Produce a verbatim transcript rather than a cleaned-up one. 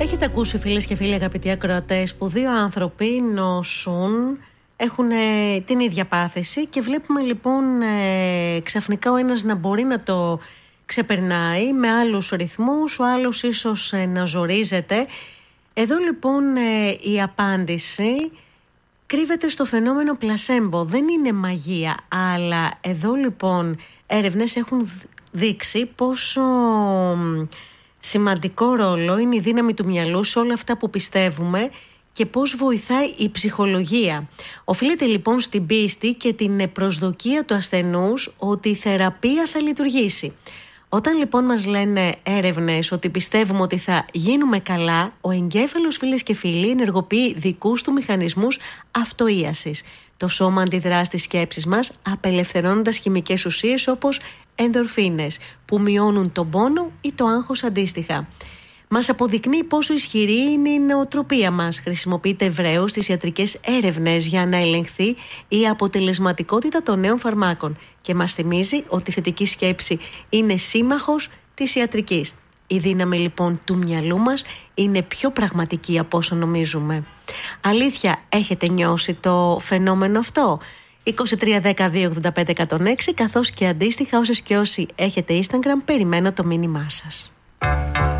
Έχετε ακούσει, φίλες και φίλοι, αγαπητοί ακροατές, που δύο άνθρωποι νοσούν, έχουν ε, την ίδια πάθηση και βλέπουμε λοιπόν ε, ξαφνικά ο ένας να μπορεί να το ξεπερνάει με άλλους ρυθμούς, ο άλλος ίσως ε, να ζορίζεται. Εδώ λοιπόν ε, η απάντηση κρύβεται στο φαινόμενο πλασέμπο. Δεν είναι μαγεία, αλλά εδώ λοιπόν έρευνες έχουν δείξει πόσο σημαντικό ρόλο είναι η δύναμη του μυαλού σε όλα αυτά που πιστεύουμε και πώς βοηθάει η ψυχολογία. Οφείλεται λοιπόν στην πίστη και την προσδοκία του ασθενούς ότι η θεραπεία θα λειτουργήσει. Όταν λοιπόν μας λένε έρευνες ότι πιστεύουμε ότι θα γίνουμε καλά, ο εγκέφαλος, φίλες και φίλοι, ενεργοποιεί δικούς του μηχανισμούς αυτοΐασης. Το σώμα αντιδρά στις σκέψεις μας απελευθερώνοντας χημικές ουσίες όπως ενδορφίνες που μειώνουν τον πόνο ή το άγχος αντίστοιχα. Μας αποδεικνύει πόσο ισχυρή είναι η νοοτροπία μας. Χρησιμοποιείται ευρέως στις ιατρικές έρευνες για να ελεγχθεί η αποτελεσματικότητα των νέων φαρμάκων και μας θυμίζει ότι η θετική σκέψη είναι σύμμαχος της ιατρικής. Η δύναμη λοιπόν του μυαλού μας είναι πιο πραγματική από όσο νομίζουμε. Αλήθεια, έχετε νιώσει το φαινόμενο αυτό? είκοσι τρία δέκα δύο ογδόντα πέντε εκατόν έξι, καθώς και αντίστοιχα όσες και όσοι έχετε Instagram, περιμένω το μήνυμά σας.